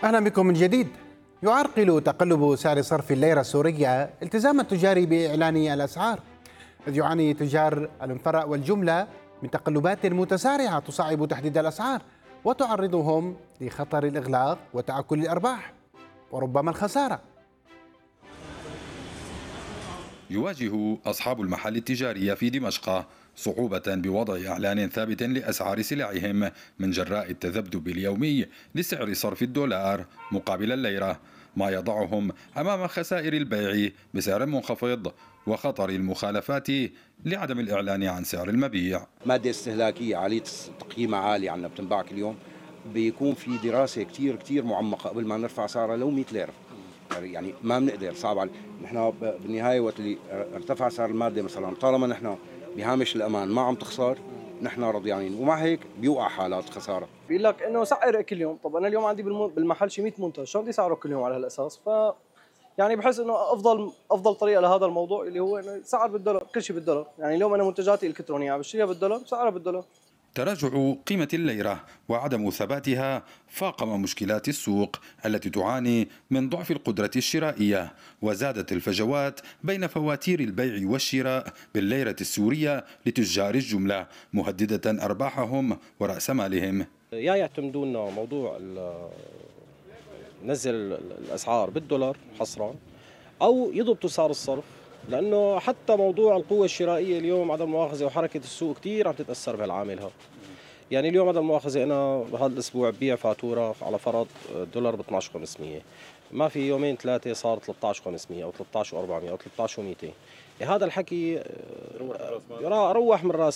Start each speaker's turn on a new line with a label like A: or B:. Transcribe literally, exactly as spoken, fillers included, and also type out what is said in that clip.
A: أهلا بكم من جديد. يعرقل تقلب سعر صرف الليرة السورية التزام التجار بإعلان الأسعار، إذ يعاني تجار المفرق والجملة من تقلبات متسارعة تصعب تحديد الأسعار وتعرضهم لخطر الإغلاق وتعكل الأرباح وربما الخسارة.
B: يواجه أصحاب المحال التجارية في دمشق صعوبة بوضع إعلان ثابت لأسعار سلعهم من جراء التذبذب اليومي لسعر صرف الدولار مقابل الليرة، ما يضعهم أمام خسائر البيع بسعر منخفض وخطر المخالفات لعدم الإعلان عن سعر المبيع.
C: مادة استهلاكية عالية تقييمها عالي عنا بتنباع كل يوم، بيكون في دراسة كتير كتير معمقة قبل ما نرفع سعرها لو مئة ليرة. يعني ما بنقدر، صعب علي. نحن بالنهاية وقت اللي ارتفع سعر المادة مثلا، طالما نحن بهامش الأمان ما عم تخسر، نحن رضيانين، ومع هيك بيوقع حالات خسارة.
D: بيقول لك إنه سعر كل يوم، طب أنا اليوم عندي بالمحل شي مئة منتج، شو بدي سعره كل يوم على هالأساس؟ ف يعني بحس إنه أفضل أفضل طريقة لهذا الموضوع اللي هو إنه سعر بالدولار، كل شيء بالدولار. يعني اليوم أنا منتجاتي الإلكترونية عم بشتريها بالدولار، سعرها بالدولار.
B: تراجع قيمة الليرة وعدم ثباتها فاقم مشكلات السوق التي تعاني من ضعف القدرة الشرائية، وزادت الفجوات بين فواتير البيع والشراء بالليرة السورية لتجار الجملة، مهددة أرباحهم ورأس مالهم.
E: يا يعتمدون موضوع نزل الأسعار بالدولار حصرا، أو يضبطوا سعر الصرف، لأنه حتى موضوع القوة الشرائية اليوم عدم المؤاخذة وحركة السوق كتير عم تتأثر بهالعاملها. يعني اليوم عدم المؤاخذة أنا هذا الأسبوع ببيع فاتورة على فرض دولار ب اثني عشر وخمسمية، ما في يومين ثلاثة صار ثلاثة عشر وخمسمية أو ثلاثة عشر وأربعمية أو ثلاثة عشر ومئتين. هذا الحكي روح من راس